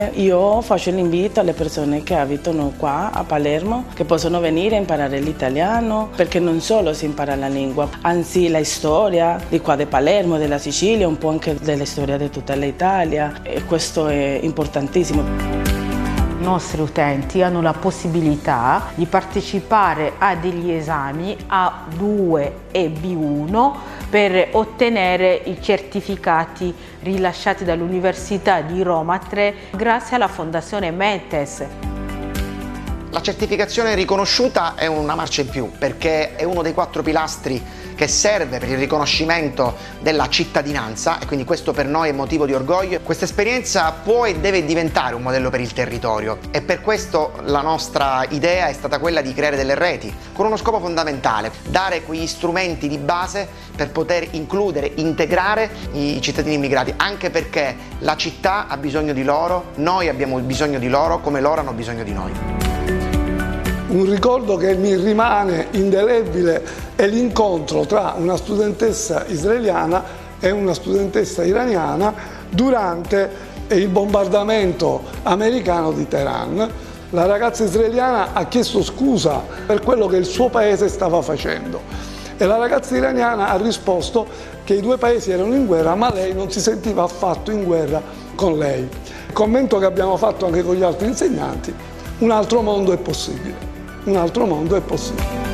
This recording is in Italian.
Io faccio l'invito alle persone che abitano qua a Palermo, che possono venire a imparare l'italiano, perché non solo si impara la lingua, anzi la storia di qua di Palermo, della Sicilia, un po' anche della storia di tutta l'Italia, e questo è importantissimo. I nostri utenti hanno la possibilità di partecipare a degli esami A2 e B1 per ottenere i certificati rilasciati dall'Università di Roma 3 grazie alla Fondazione Mentes. La certificazione riconosciuta è una marcia in più perché è uno dei 4 pilastri che serve per il riconoscimento della cittadinanza e quindi questo per noi è motivo di orgoglio. Questa esperienza può e deve diventare un modello per il territorio e per questo la nostra idea è stata quella di creare delle reti con uno scopo fondamentale: dare quegli strumenti di base per poter includere, integrare i cittadini immigrati, anche perché la città ha bisogno di loro, noi abbiamo bisogno di loro come loro hanno bisogno di noi. Un ricordo che mi rimane indelebile è l'incontro tra una studentessa israeliana e una studentessa iraniana durante il bombardamento americano di Teheran. La ragazza israeliana ha chiesto scusa per quello che il suo paese stava facendo e la ragazza iraniana ha risposto che i due paesi erano in guerra, ma lei non si sentiva affatto in guerra con lei. Il commento che abbiamo fatto anche con gli altri insegnanti: un altro mondo è possibile. Un altro mondo è possibile.